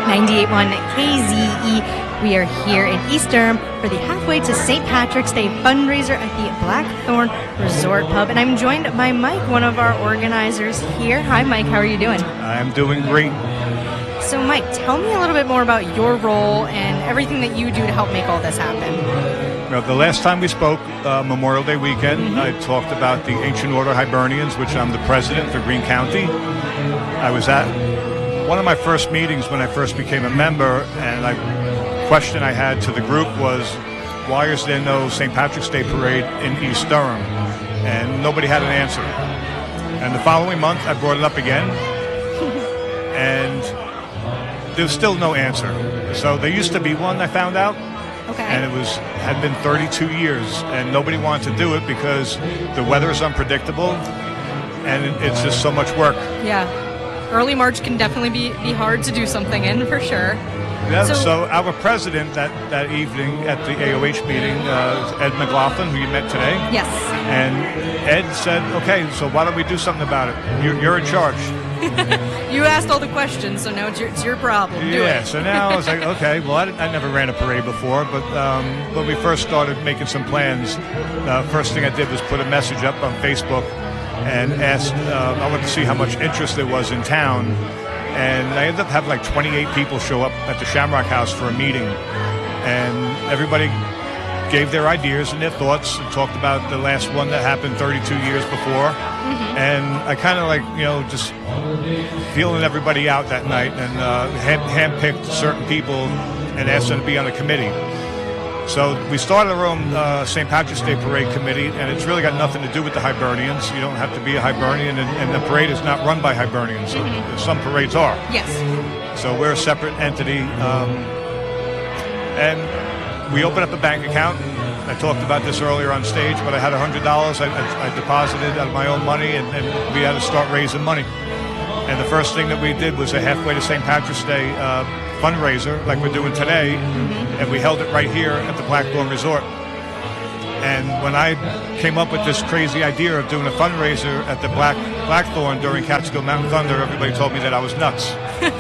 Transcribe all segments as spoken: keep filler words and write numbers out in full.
ninety-eight point one K Z E. We are here in East Durham for the Halfway to Saint Patrick's Day fundraiser at the Blackthorn Resort Pub. And I'm joined by Mike, one of our organizers here. Hi, Mike. How are you doing? I'm doing great. So, Mike, tell me a little bit more about your role and everything that you do to help make all this happen. Well, the last time we spoke, uh, Memorial Day weekend, mm-hmm. I talked about the Ancient Order Hibernians, which I'm the president for Greene County. I was at one of my first meetings when I first became a member, and I question I had to the group was, why is there no Saint Patrick's Day parade in East Durham? And nobody had an answer. And the following month, I brought it up again, and there's still no answer. So there used to be one, I found out, okay. and it was had been thirty-two years, and nobody wanted to do it because the weather is unpredictable, and it's just so much work. Yeah, early March can definitely be, be hard to do something in, for sure. Yeah, so, so our president that, that evening at the A O H meeting, uh, Ed McLaughlin, who you met today. Yes. And Ed said, okay, so why don't we do something about it? You're, you're in charge. You asked all the questions, so now it's your, it's your problem. Do yeah, it. So now I was like, okay, well, I, didn't, I never ran a parade before, but um, when we first started making some plans, uh, first thing I did was put a message up on Facebook and asked, uh, I wanted to see how much interest there was in town. And I ended up having like twenty-eight people show up at the Shamrock House for a meeting. And everybody gave their ideas and their thoughts and talked about the last one that happened thirty-two years before. Mm-hmm. And I kind of like, you know, just feeling everybody out that night and uh, hand, handpicked certain people and asked them to be on a committee. So we started our own uh, Saint Patrick's Day Parade Committee, and it's really got nothing to do with the Hibernians. You don't have to be a Hibernian, and, and the parade is not run by Hibernians. So mm-hmm. Some parades are. Yes. So we're a separate entity, um, and we opened up a bank account. I talked about this earlier on stage, but I had one hundred dollars I, I, I deposited out of my own money, and, and we had to start raising money. And the first thing that we did was a Halfway to Saint Patrick's Day uh, fundraiser, like we're doing today, mm-hmm. and we held it right here at the Blackthorn Resort. And when I came up with this crazy idea of doing a fundraiser at the Black Blackthorn during Catskill Mountain Thunder, everybody told me that I was nuts.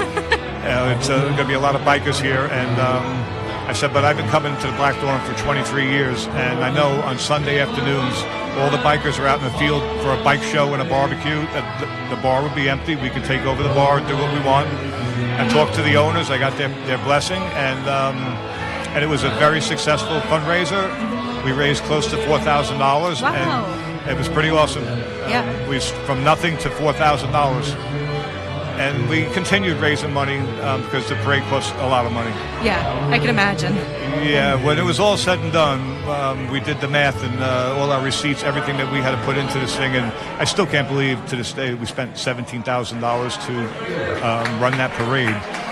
uh, it's uh, going to be a lot of bikers here, and um, I said, but I've been coming to the Blackthorn for twenty-three years, and I know on Sunday afternoons, all the bikers are out in the field for a bike show and a barbecue. The, the bar would be empty. We could take over the bar, do what we want. I talked to the owners. I got their, their blessing, and um, and it was a very successful fundraiser. We raised close to four thousand dollars, wow. and it was pretty awesome. Yeah. Uh, we from nothing to four thousand dollars. And we continued raising money um, because the parade cost a lot of money. Yeah, I can imagine. Yeah, when it was all said and done, um, we did the math and uh, all our receipts, everything that we had to put into this thing. And I still can't believe to this day we spent seventeen thousand dollars to um, run that parade.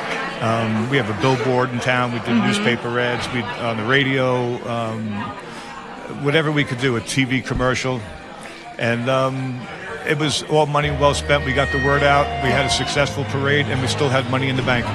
Um, we have a billboard in town. We did mm-hmm. newspaper ads. We on the radio, um, whatever we could do, a T V commercial. And um, it was all money well spent. We got the word out. We had a successful parade, and we still had money in the bank.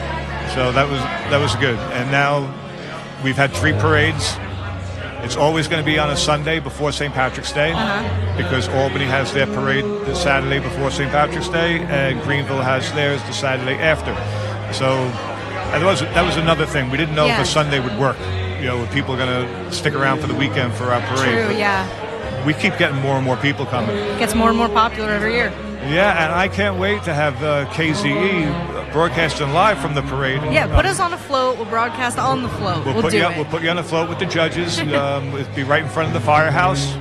So that was that was good. And now we've had three parades. It's always going to be on a Sunday before Saint Patrick's Day, uh-huh. because Albany has their parade the Saturday before Saint Patrick's Day, and Greenville has theirs the Saturday after. So and that was that was another thing. We didn't know yeah. if a Sunday would work. You know, if people are going to stick around for the weekend for our parade. True, but yeah. We keep getting more and more people coming. It gets more and more popular every year. Yeah, and I can't wait to have uh, K Z E broadcasting live from the parade. Yeah, put um, us on a float. We'll broadcast on the float. We'll, we'll put do you, it. We'll put you on the float with the judges. um, it'll be right in front of the firehouse.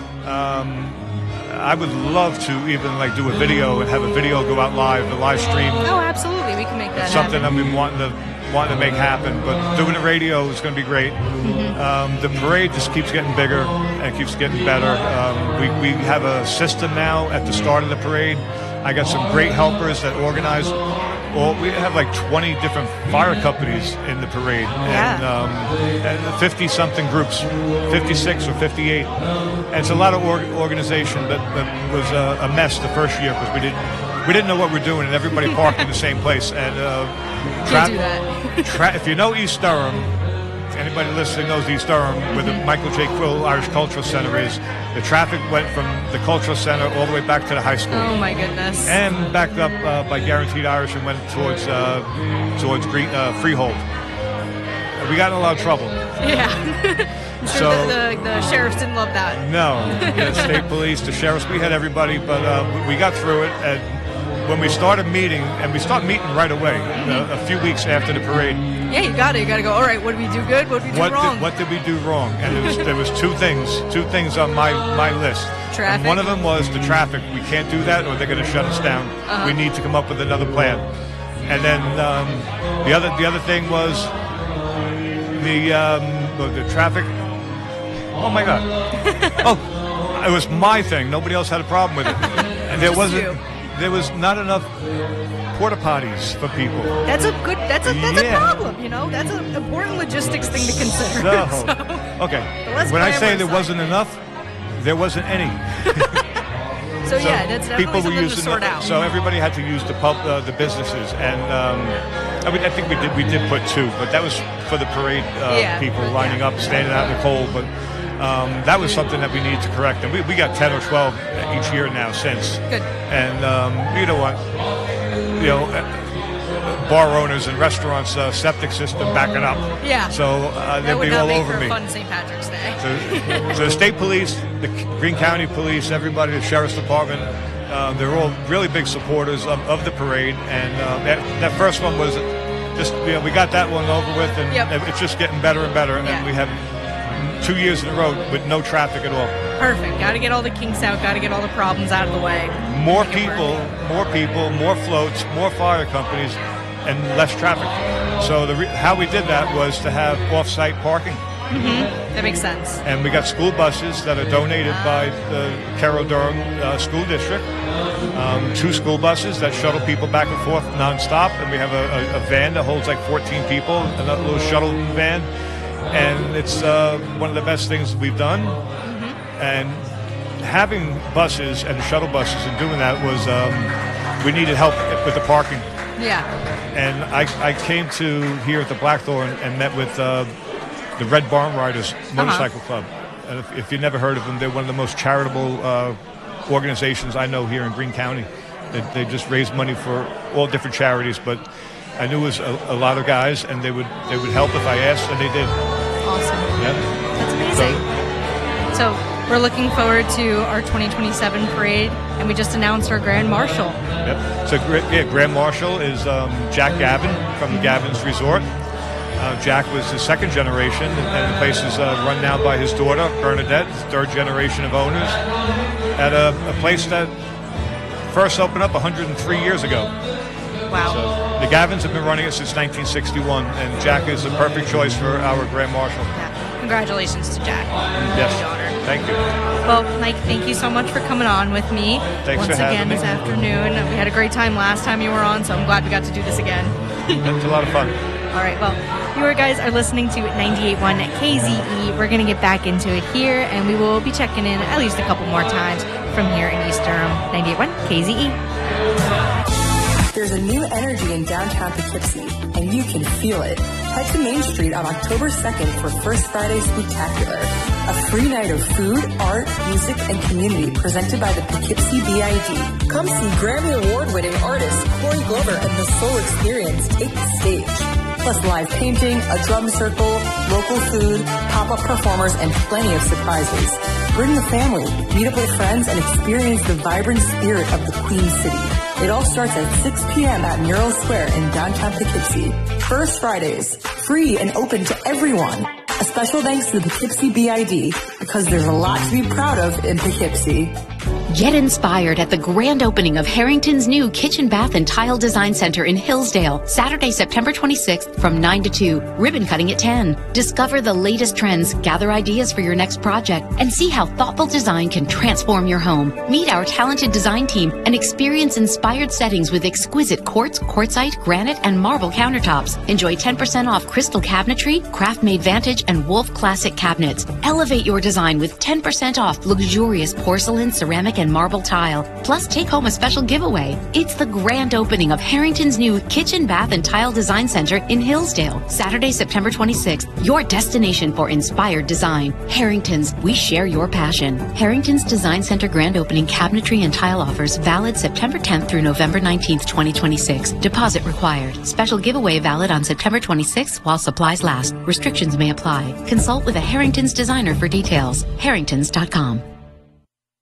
Um, I would love to even like do a video and have a video go out live, a live stream. Oh, absolutely, we can make that it's something happen. I've been wanting to wanting to make happen, but doing the radio is going to be great. Mm-hmm. Um, the parade just keeps getting bigger and keeps getting better. Um, we, we have a system now at the start of the parade. I got some great helpers that organize. Well, we have like twenty different fire companies in the parade, yeah. and, um, and fifty-something groups, fifty-six or fifty-eight. And it's a lot of org- organization, but that was a, a mess the first year because we didn't we didn't know what we were doing, and everybody parked in the same place. And uh, Can't do that. tra- if you know East Durham, anybody listening knows East Durham, where the Michael J. Quill Irish Cultural Center is. The traffic went from the Cultural Center all the way back to the high school. Oh, my goodness. And backed up uh, by Guaranteed Irish and went towards uh, towards Green, uh, Freehold. We got in a lot of trouble. Yeah. I'm sure So- the, the, the sheriffs didn't love that. No, the state police, the sheriffs, we had everybody, but uh, we got through it. And when we started meeting, and we started meeting right away, uh, a few weeks after the parade. Yeah, you got it. You got to go, all right, what did we do good? What did we do What wrong? did, what did we do wrong? And there was, there was two things, two things on my, my list. Traffic. And one of them was the traffic. We can't do that, or they're going to shut us down. Uh-huh. We need to come up with another plan. And then um, the other the other thing was the um, the, the traffic. Oh my God! Oh, it was my thing. Nobody else had a problem with it, and there Just wasn't. you. There was not enough porta potties for people. That's a good, that's a, that's Yeah. a problem, you know? That's an important logistics thing to consider. So, So- okay. let's When I say glamorous there side. wasn't enough, there wasn't any. So, yeah, that's definitely people were something to using sort the, out. So everybody had to use the pub, uh, the businesses, and um, I mean, I think we did we did put two, but that was for the parade uh, Yeah, people for- lining yeah. up, standing out in the cold. But um, that was something that we needed to correct, and we, we got ten or twelve each year now since. Good. And um, you know what, you know. uh, Bar owners and restaurants' uh, septic system backing up. Yeah. So uh, That they'd would be not all make over for me. a fun Saint Patrick's Day. So, so the state police, the Greene County Police, everybody, the Sheriff's Department, uh, they're all really big supporters of, of the parade. And uh, that, that first one was just, you know, we got that one over with, and Yep. it's just getting better and better. Yeah. And we have two years in a row with no traffic at all. Perfect. Got to get all the kinks out. Got to get all the problems out of the way. More Make it people, work. more people, more floats, more fire companies, and less traffic. So the re- how we did that was to have off-site parking. That makes sense. And we got school buses that are donated by the Carroll Durham uh, School District. Um, two school buses that shuttle people back and forth nonstop, and we have a, a, a van that holds like fourteen people, another little shuttle van, and it's uh, one of the best things we've done. And having buses and shuttle buses and doing that was um, we needed help with the parking. Yeah. And I, I came to here at the Blackthorn and met with uh, the Red Barn Riders Motorcycle Club. And if, if you've never heard of them, they're one of the most charitable uh, organizations I know here in Greene County. They, they just raise money for all different charities, but I knew it was a, a lot of guys, and they would they would help if I asked, and they did. Awesome. Yeah. That's amazing. So we're looking forward to our twenty twenty-seven parade, and we just announced our Grand Marshal. Yep. So gra- yeah, Grand Marshal is um, Jack Gavin from Gavin's Resort. Uh, Jack was the second generation, and, and the place is uh, run now by his daughter, Bernadette, third generation of owners, at a, a place that first opened up one hundred three years ago. Wow. So the Gavins have been running it since nineteen sixty-one, and Jack is the perfect choice for our Grand Marshal. Yeah. Congratulations to Jack. Yes. Your daughter. Thank you. Well, Mike, thank you so much for coming on with me. Thanks Once for having again me. this afternoon. We had a great time last time you were on, so I'm glad we got to do this again. It's a lot of fun. All right, well, you guys are listening to ninety-eight point one K Z E. We're going to get back into it here, and we will be checking in at least a couple more times from here in East Durham. ninety-eight point one K Z E. There's a new energy in downtown Poughkeepsie, and you can feel it. Head to Main Street on October second for First Friday Spooktacular, a free night of food, art, music, and community presented by the Poughkeepsie B I D. Come see Grammy Award-winning artist Corey Glover and the Soul Experience take the stage. Plus live painting, a drum circle, local food, pop-up performers, and plenty of surprises. Bring the family, meet up with friends, and experience the vibrant spirit of the Queen City. It all starts at six p.m. at Mural Square in downtown Poughkeepsie. First Fridays, free and open to everyone. A special thanks to the Poughkeepsie B I D, because there's a lot to be proud of in Poughkeepsie. Get inspired at the grand opening of Harrington's new Kitchen, Bath, and Tile Design Center in Hillsdale, Saturday, September twenty-sixth from nine to two, ribbon cutting at ten. Discover the latest trends, gather ideas for your next project, and see how thoughtful design can transform your home. Meet our talented design team and experience inspired settings with exquisite quartz, quartzite, granite, and marble countertops. Enjoy ten percent off crystal cabinetry, craft-made Vantage, and Wolf Classic cabinets. Elevate your design with ten percent off luxurious porcelain, ceramic, and and marble tile. Plus, take home a special giveaway. It's the grand opening of Harrington's new Kitchen, Bath, and Tile Design Center in Hillsdale, Saturday, September twenty-sixth. Your destination for inspired design. Harrington's, we share your passion. Harrington's Design Center grand opening cabinetry and tile offers valid September tenth through November nineteenth, twenty twenty-six. Deposit required. Special giveaway valid on September twenty-sixth while supplies last. Restrictions may apply. Consult with a Harrington's designer for details. harringtons dot com.